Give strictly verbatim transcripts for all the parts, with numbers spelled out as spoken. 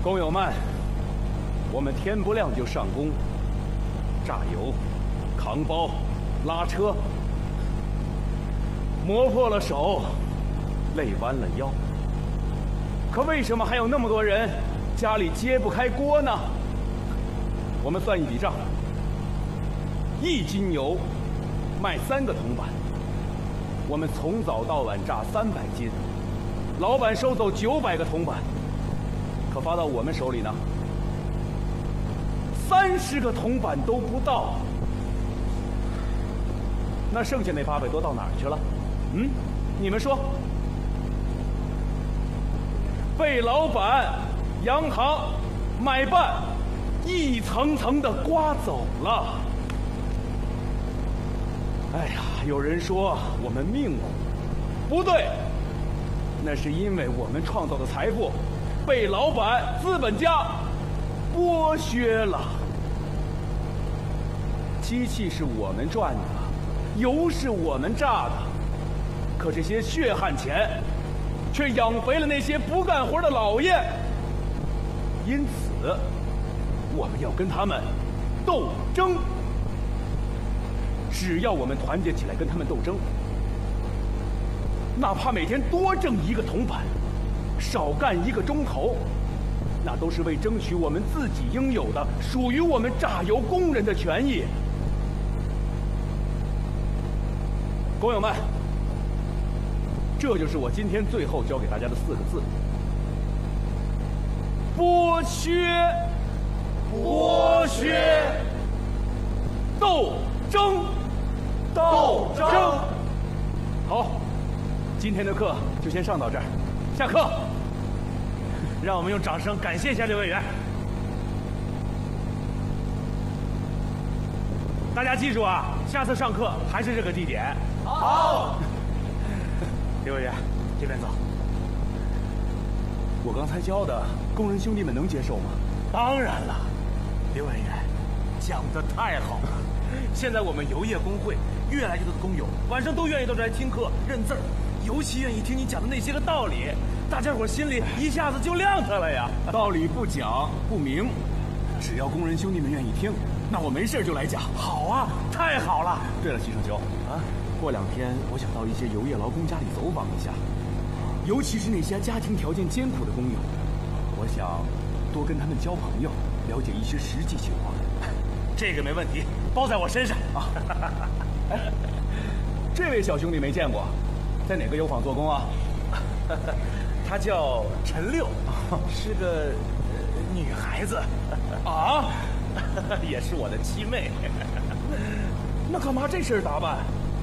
工友们，我们天不亮就上工，榨油、扛包、拉车，磨破了手，累弯了腰。可为什么还有那么多人家里揭不开锅呢？我们算一笔账，一斤油卖三个铜板，我们从早到晚榨三百斤，老板收走九百个铜板，可发到我们手里呢，三十个铜板都不到。那剩下那八百多到哪儿去了？嗯，你们说？被老板、洋行、买办一层层的刮走了。哎呀，有人说我们命苦，不对，那是因为我们创造的财富被老板、资本家剥削了。机器是我们赚的，油是我们榨的，可这些血汗钱却养肥了那些不干活的老爷。因此，我们要跟他们斗争。只要我们团结起来跟他们斗争，哪怕每天多挣一个铜板，少干一个钟头，那都是为争取我们自己应有的属于我们榨油工人的权益。工友们，这就是我今天最后教给大家的四个字：剥削。 剥削， 斗争， 斗争。 好，今天的课就先上到这儿，下课。 让我们用掌声感谢一下刘委员。大家记住啊，下次上课还是这个地点。 好。 刘委员，这边走。 我刚才教的，工人兄弟们能接受吗？ 当然了，刘委员讲得太好了。现在我们油业工会越来越多的工友晚上都愿意到这来听课认字儿，尤其愿意听你讲的那些个道理，大家伙心里一下子就亮堂了呀。 道理不讲不明，只要工人兄弟们愿意听，那我没事就来讲。 好啊，太好了。 对了，齐胜秋啊，过两天我想到一些油业劳工家里走访一下，尤其是那些家庭条件艰苦的工友，我想多跟他们交朋友，了解一些实际情况。 这个没问题，包在我身上啊。 哎，这位小兄弟没见过，在哪个油坊做工啊？ 她叫陈六，是个、呃、女孩子啊， 也是我的七妹。 那干嘛这身打扮？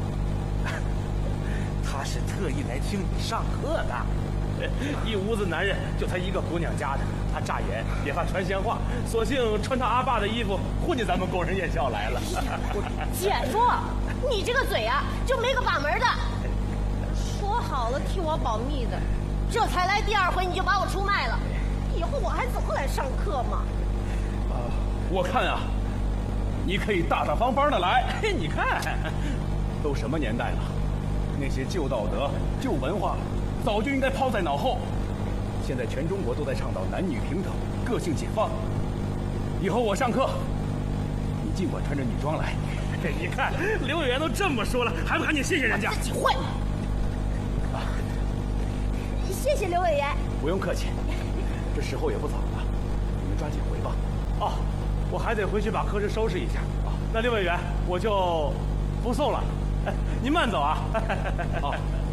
她是特意来听你上课的。一屋子男人，就她一个姑娘家的，她乍眼也怕传闲话，索性穿她阿爸的衣服混进咱们工人夜校来了。 姐夫，你这个嘴啊，就没个把门的。说好了替我保密的，这才来第二回你就把我出卖了，以后我还怎么来上课嘛？ 啊，我看啊，你可以大大方方的来。 嘿，你看， 都什么年代了，那些旧道德、旧文化早就应该抛在脑后。现在全中国都在倡导男女平等、个性解放。以后我上课，你尽管穿着女装来。 你看，刘委员都这么说了，还不赶紧谢谢人家？ 自己混。啊，谢谢刘委员。 不用客气，这时候也不早了，你们抓紧回吧。 哦，我还得回去把课室收拾一下。啊，那刘委员，我就不送了。您慢走啊。 哦。